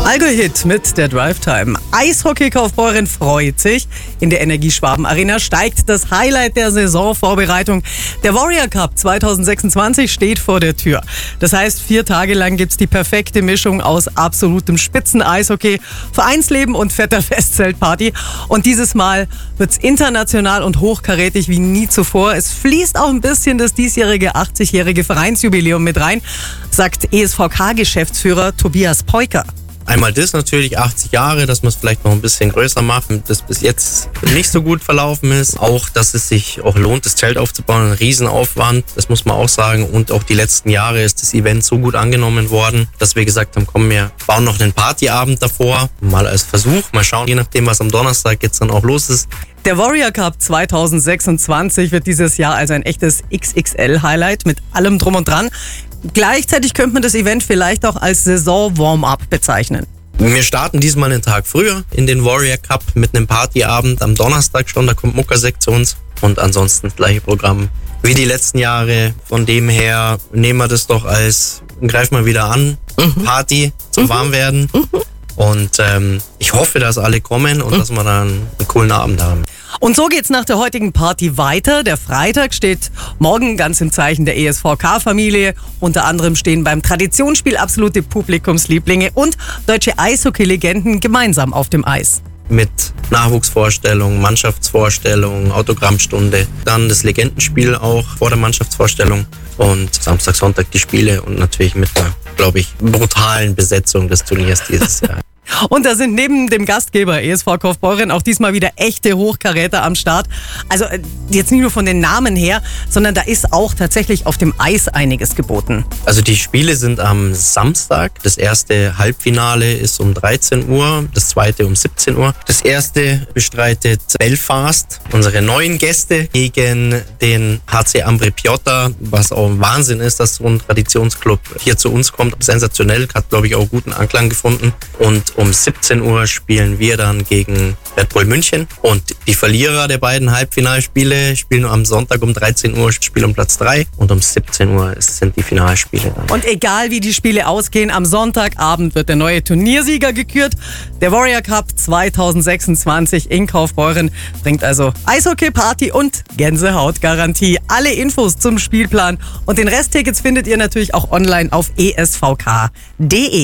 Allgäu-Hit mit der Drive-Time. Eishockey-Kaufbeuren freut sich. In der Energieschwaben-Arena steigt das Highlight der Saisonvorbereitung. Der Warrior Cup 2026 steht vor der Tür. Das heißt, 4 Tage lang gibt's die perfekte Mischung aus absolutem Spitzen-Eishockey, Vereinsleben und fetter Festzeltparty. Und dieses Mal wird's international und hochkarätig wie nie zuvor. Es fließt auch ein bisschen das diesjährige 80-jährige Vereinsjubiläum mit rein, sagt ESVK-Geschäftsführer Tobias Peuker. Einmal das natürlich, 80 Jahre, dass man es vielleicht noch ein bisschen größer macht, das bis jetzt nicht so gut verlaufen ist. Auch, dass es sich auch lohnt, das Zelt aufzubauen, ein Riesenaufwand, das muss man auch sagen. Und auch die letzten Jahre ist das Event so gut angenommen worden, dass wir gesagt haben, komm, wir bauen noch einen Partyabend davor, mal als Versuch, mal schauen, je nachdem, was am Donnerstag jetzt dann auch los ist. Der Warrior Cup 2026 wird dieses Jahr also ein echtes XXL-Highlight mit allem drum und dran. Gleichzeitig könnte man das Event vielleicht auch als Saison-Warm-up bezeichnen. Wir starten diesmal einen Tag früher in den Warrior Cup mit einem Partyabend am Donnerstag schon. Da kommt Muckersekt zu uns und ansonsten das gleiche Programm wie die letzten Jahre. Von dem her nehmen wir das doch als, greifen wir wieder an, Party zum Warmwerden. Und ich hoffe, dass alle kommen und dass wir dann einen coolen Abend haben. Und so geht's nach der heutigen Party weiter. Der Freitag steht morgen ganz im Zeichen der ESVK-Familie. Unter anderem stehen beim Traditionsspiel absolute Publikumslieblinge und deutsche Eishockey-Legenden gemeinsam auf dem Eis. Mit Nachwuchsvorstellung, Mannschaftsvorstellung, Autogrammstunde, dann das Legendenspiel auch vor der Mannschaftsvorstellung und Samstag, Sonntag die Spiele und natürlich mit einer, glaube ich, brutalen Besetzung des Turniers dieses Jahr. Und da sind neben dem Gastgeber ESV Kaufbeuren auch diesmal wieder echte Hochkaräter am Start. Also jetzt nicht nur von den Namen her, sondern da ist auch tatsächlich auf dem Eis einiges geboten. Also die Spiele sind am Samstag. Das erste Halbfinale ist um 13 Uhr, das zweite um 17 Uhr. Das erste bestreitet Belfast, unsere neuen Gäste, gegen den HC Ambri Piotta, was auch ein Wahnsinn ist, dass so ein Traditionsclub hier zu uns kommt. Sensationell, hat glaube ich auch guten Anklang gefunden. Und um 17 Uhr spielen wir dann gegen Red Bull München und die Verlierer der beiden Halbfinalspiele spielen am Sonntag um 13 Uhr, Spiel um Platz 3 und um 17 Uhr sind die Finalspiele dann. Und egal wie die Spiele ausgehen, am Sonntagabend wird der neue Turniersieger gekürt. Der Warrior Cup 2026 in Kaufbeuren bringt also Eishockey, Party und Gänsehautgarantie. Alle Infos zum Spielplan und den Resttickets findet ihr natürlich auch online auf esvk.de.